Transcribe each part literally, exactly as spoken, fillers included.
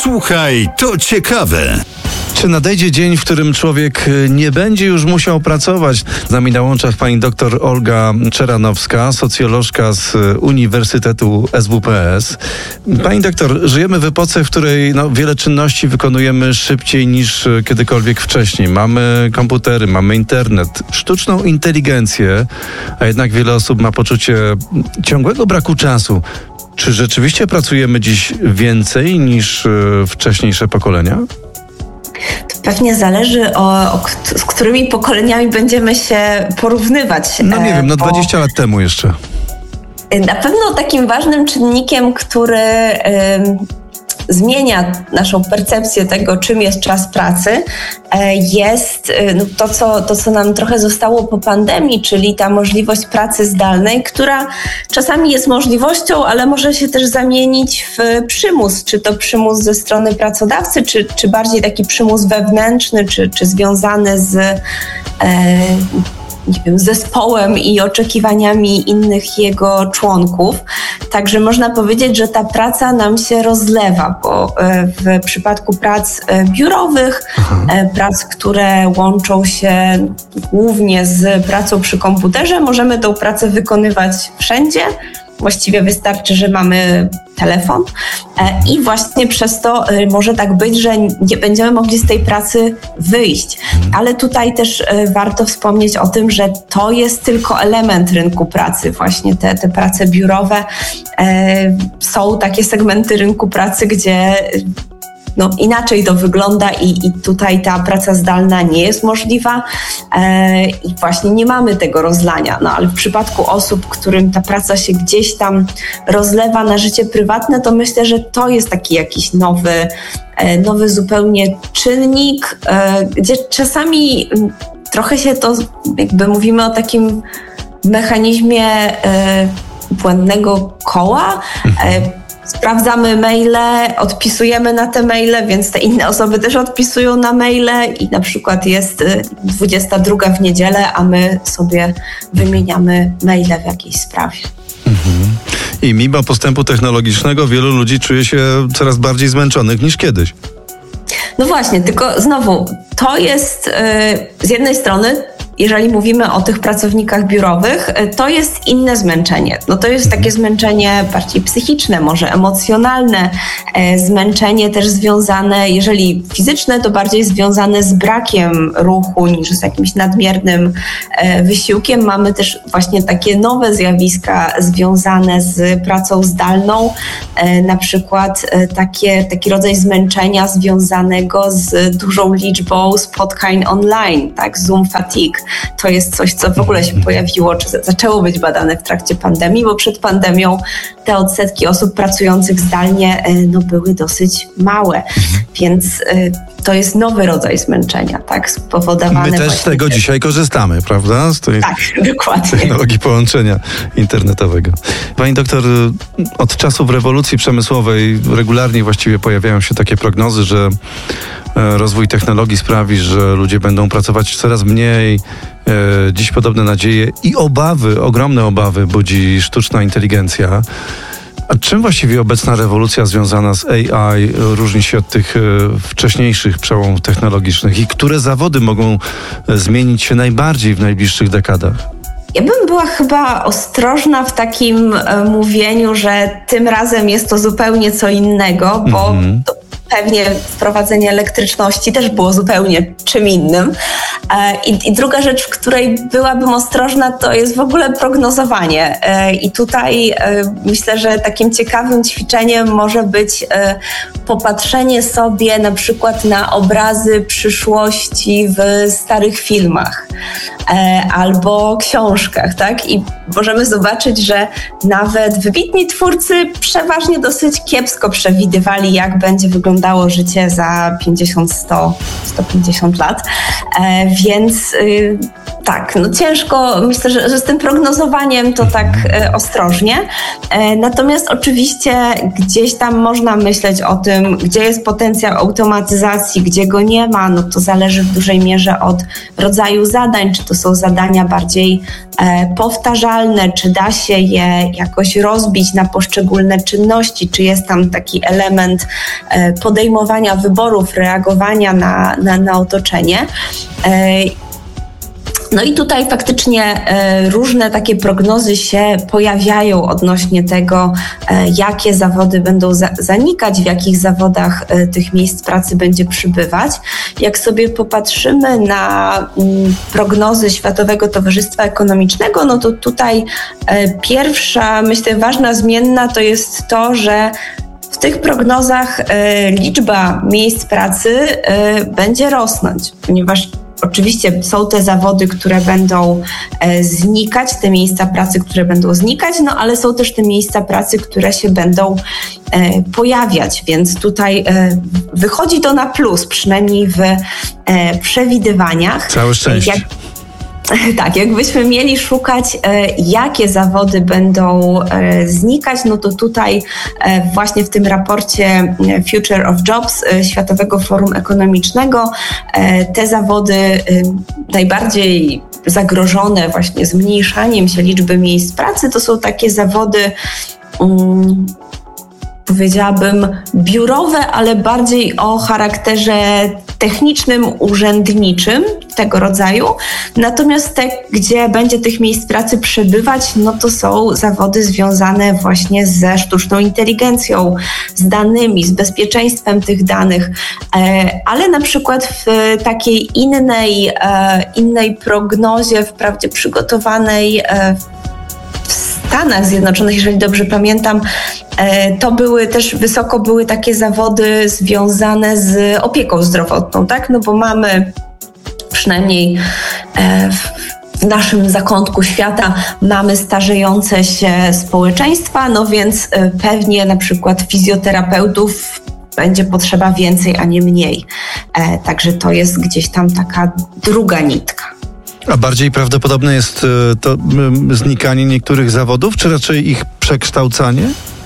Słuchaj, to ciekawe. Czy nadejdzie dzień, w którym człowiek nie będzie już musiał pracować? Z nami na łączach pani doktor Olga Czeranowska, socjolożka z Uniwersytetu S W P S. Pani doktor, żyjemy w epoce, w której no, wiele czynności wykonujemy szybciej niż kiedykolwiek wcześniej. Mamy komputery, mamy internet, sztuczną inteligencję, a jednak wiele osób ma poczucie ciągłego braku czasu. Czy rzeczywiście pracujemy dziś więcej niż wcześniejsze pokolenia? To pewnie zależy o, o z którymi pokoleniami będziemy się porównywać. No nie wiem, no dwadzieścia lat temu jeszcze. Na pewno takim ważnym czynnikiem, który y, zmienia naszą percepcję tego, czym jest czas pracy, jest no, to, co, to, co nam trochę zostało po pandemii, czyli ta możliwość pracy zdalnej, która czasami jest możliwością, ale może się też zamienić w przymus, czy to przymus ze strony pracodawcy, czy, czy bardziej taki przymus wewnętrzny, czy, czy związany z e, nie wiem, zespołem i oczekiwaniami innych jego członków. Także można powiedzieć, że ta praca nam się rozlewa, bo w przypadku prac biurowych, mhm. prac, które łączą się głównie z pracą przy komputerze, możemy tą pracę wykonywać wszędzie. Właściwie wystarczy, że mamy telefon i właśnie przez to może tak być, że nie będziemy mogli z tej pracy wyjść. Ale tutaj też warto wspomnieć o tym, że to jest tylko element rynku pracy. Właśnie te, te prace biurowe. Są takie segmenty rynku pracy, gdzie no, inaczej to wygląda i, i tutaj ta praca zdalna nie jest możliwa e, i właśnie nie mamy tego rozlania. No ale w przypadku osób, którym ta praca się gdzieś tam rozlewa na życie prywatne, to myślę, że to jest taki jakiś nowy, e, nowy zupełnie czynnik, e, gdzie czasami trochę się to, jakby mówimy o takim mechanizmie e, błędnego koła. E, Sprawdzamy maile, odpisujemy na te maile, więc te inne osoby też odpisują na maile i na przykład jest dwudziesta druga w niedzielę, a my sobie wymieniamy maile w jakiejś sprawie. Mhm. I mimo postępu technologicznego wielu ludzi czuje się coraz bardziej zmęczonych niż kiedyś. No właśnie, tylko znowu, to jest yy, z jednej strony, jeżeli mówimy o tych pracownikach biurowych, to jest inne zmęczenie. No to jest takie zmęczenie bardziej psychiczne, może emocjonalne, zmęczenie też związane, jeżeli fizyczne, to bardziej związane z brakiem ruchu niż z jakimś nadmiernym wysiłkiem. Mamy też właśnie takie nowe zjawiska związane z pracą zdalną, na przykład takie, taki rodzaj zmęczenia związanego z dużą liczbą spotkań online, tak, Zoom fatigue. To jest coś, co w ogóle się pojawiło, czy zaczęło być badane w trakcie pandemii, bo przed pandemią te odsetki osób pracujących zdalnie no, były dosyć małe, więc to jest nowy rodzaj zmęczenia, tak, spowodowane. My też z tego dzisiaj korzystamy, prawda? Z tej tak, dokładnie. Technologii połączenia internetowego. Pani doktor, od czasów rewolucji przemysłowej regularnie właściwie pojawiają się takie prognozy, że rozwój technologii sprawi, że ludzie będą pracować coraz mniej. Dziś podobne nadzieje i obawy, ogromne obawy budzi sztuczna inteligencja. A czym właściwie obecna rewolucja związana z A I różni się od tych wcześniejszych przełomów technologicznych i które zawody mogą zmienić się najbardziej w najbliższych dekadach? Ja bym była chyba ostrożna w takim mówieniu, że tym razem jest to zupełnie co innego, bo mm-hmm. to pewnie wprowadzenie elektryczności też było zupełnie czym innym. I, I druga rzecz, w której byłabym ostrożna, to jest w ogóle prognozowanie. I tutaj myślę, że takim ciekawym ćwiczeniem może być popatrzenie sobie na przykład na obrazy przyszłości w starych filmach albo książkach, tak? I możemy zobaczyć, że nawet wybitni twórcy przeważnie dosyć kiepsko przewidywali, jak będzie wyglądało życie za pięćdziesiąt, sto, sto pięćdziesiąt lat. Więc Tak, no ciężko, myślę, że, że z tym prognozowaniem to tak e, ostrożnie. E, natomiast oczywiście gdzieś tam można myśleć o tym, gdzie jest potencjał automatyzacji, gdzie go nie ma, no to zależy w dużej mierze od rodzaju zadań, czy to są zadania bardziej e, powtarzalne, czy da się je jakoś rozbić na poszczególne czynności, czy jest tam taki element e, podejmowania wyborów, reagowania na, na, na otoczenie. E, No i tutaj faktycznie e, różne takie prognozy się pojawiają odnośnie tego, e, jakie zawody będą za- zanikać, w jakich zawodach e, tych miejsc pracy będzie przybywać. Jak sobie popatrzymy na m, prognozy Światowego Towarzystwa Ekonomicznego, no to tutaj e, pierwsza, myślę, ważna zmienna to jest to, że w tych prognozach e, liczba miejsc pracy e, będzie rosnąć, ponieważ oczywiście są te zawody, które będą e, znikać, te miejsca pracy, które będą znikać, no ale są też te miejsca pracy, które się będą e, pojawiać, więc tutaj e, wychodzi to na plus, przynajmniej w e, przewidywaniach. Całe szczęście. Jak, Tak, jakbyśmy mieli szukać, e, jakie zawody będą e, znikać, no to tutaj e, właśnie w tym raporcie Future of Jobs e, Światowego Forum Ekonomicznego e, te zawody e, najbardziej zagrożone właśnie zmniejszaniem się liczby miejsc pracy to są takie zawody um, powiedziałabym biurowe, ale bardziej o charakterze technicznym, urzędniczym tego rodzaju. Natomiast te, gdzie będzie tych miejsc pracy przebywać, no to są zawody związane właśnie ze sztuczną inteligencją, z danymi, z bezpieczeństwem tych danych. Ale na przykład w takiej innej, innej prognozie, wprawdzie przygotowanej w Stanach Zjednoczonych, jeżeli dobrze pamiętam, to były też wysoko były takie zawody związane z opieką zdrowotną, tak? No bo mamy przynajmniej w naszym zakątku świata mamy starzejące się społeczeństwa, no więc pewnie na przykład fizjoterapeutów będzie potrzeba więcej, a nie mniej. Także to jest gdzieś tam taka druga nitka. A bardziej prawdopodobne jest to znikanie niektórych zawodów, czy raczej ich przekształcanie?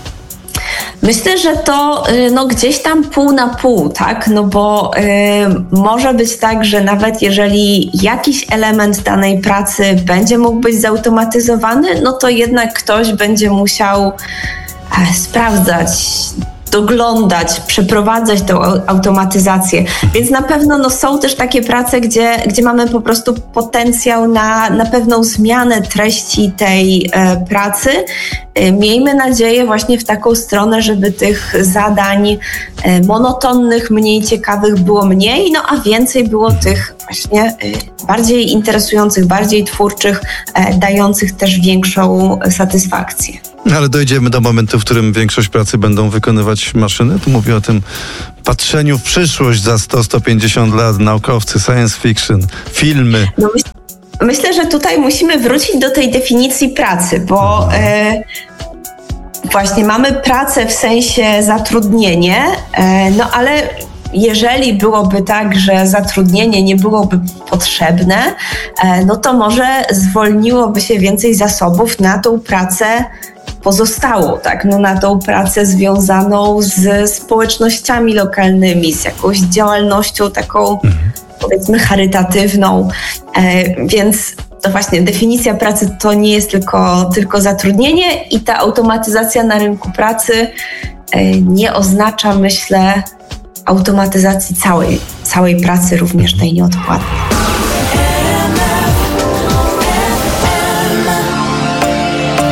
Myślę, że to no, gdzieś tam pół na pół, tak? No bo y, może być tak, że nawet jeżeli jakiś element danej pracy będzie mógł być zautomatyzowany, no to jednak ktoś będzie musiał e, sprawdzać, doglądać, przeprowadzać tą automatyzację. Więc na pewno no, są też takie prace, gdzie, gdzie mamy po prostu potencjał na, na pewną zmianę treści tej e, pracy. E, miejmy nadzieję właśnie w taką stronę, żeby tych zadań e, monotonnych, mniej ciekawych było mniej, no a więcej było tych właśnie e, bardziej interesujących, bardziej twórczych, e, dających też większą satysfakcję. Ale dojdziemy do momentu, w którym większość pracy będą wykonywać maszyny. Tu mówię o tym patrzeniu w przyszłość za sto do stu pięćdziesięciu lat, naukowcy, science fiction, filmy. No myśl, myślę, że tutaj musimy wrócić do tej definicji pracy, bo e, właśnie mamy pracę w sensie zatrudnienie, e, no ale jeżeli byłoby tak, że zatrudnienie nie byłoby potrzebne, e, no to może zwolniłoby się więcej zasobów na tą pracę pozostałą, tak, no na tą pracę związaną z społecznościami lokalnymi, z jakąś działalnością taką, mhm. powiedzmy, charytatywną, e, więc to właśnie definicja pracy to nie jest tylko, tylko zatrudnienie i ta automatyzacja na rynku pracy e, nie oznacza, myślę, automatyzacji całej, całej pracy, również tej nieodpłatnej.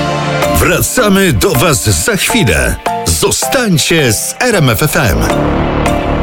Wracamy do Was za chwilę. Zostańcie z R M F F M.